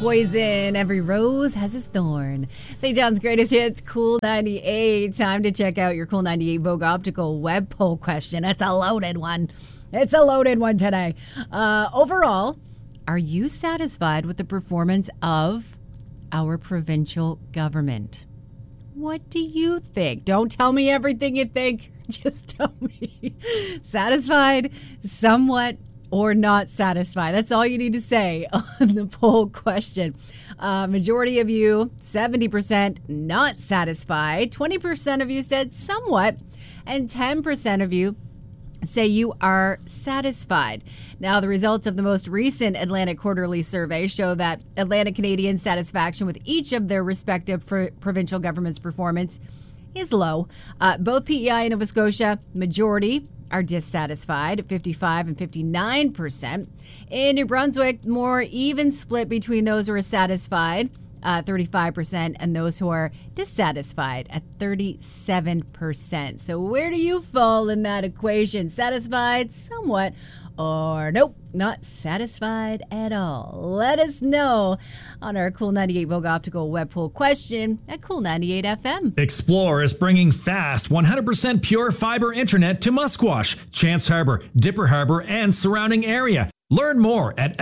poison. Every rose has its thorn. St. John's greatest hits, Cool 98. Time to check out your Cool 98 Vogue Optical web poll question. It's a loaded one. It's a loaded one today. Overall, are you satisfied with the performance of our provincial government? What do you think? Don't tell me everything you think. Just tell me. Satisfied, somewhat, or not satisfied. That's all you need to say on the poll question. Majority of you, 70%, not satisfied. 20% of you said somewhat. And 10% of you say you are satisfied. Now, the results of the most recent Atlantic Quarterly Survey show that Atlantic Canadians' satisfaction with each of their respective provincial government's performance is low. Both PEI and Nova Scotia, majority are dissatisfied, 55 and 59%. In New Brunswick, more even split between those who are satisfied, 35%, and those who are dissatisfied at 37%. So where do you fall in that equation? Satisfied somewhat, or nope, not satisfied at all? Let us know on our Cool 98 Vogue Optical web poll question at Cool 98 FM. Explore is bringing fast 100% pure fiber internet to Musquash, Chance Harbor, Dipper Harbor, and surrounding area. Learn more at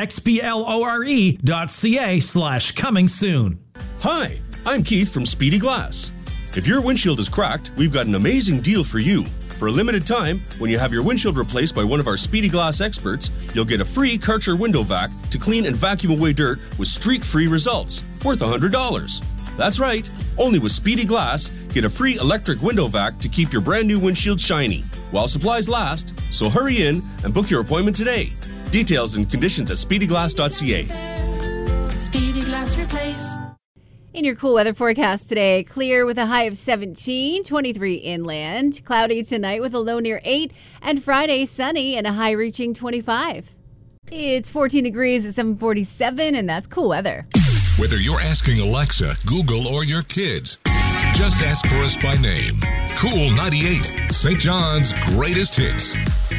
xplore.ca/coming soon. Hi, I'm Keith from Speedy Glass. If your windshield is cracked, we've got an amazing deal for you. For a limited time, when you have your windshield replaced by one of our Speedy Glass experts, you'll get a free Karcher window vac to clean and vacuum away dirt with streak-free results, worth $100. That's right, only with Speedy Glass, get a free electric window vac to keep your brand new windshield shiny, while supplies last, so hurry in and book your appointment today. Details and conditions at speedyglass.ca. Speedy Glass Replace. In your cool weather forecast today, clear with a high of 17, 23 inland, cloudy tonight with a low near 8, and Friday sunny and a high reaching 25. It's 14 degrees at 7:47, and that's cool weather. Whether you're asking Alexa, Google, or your kids, just ask for us by name. Cool 98, St. John's greatest hits.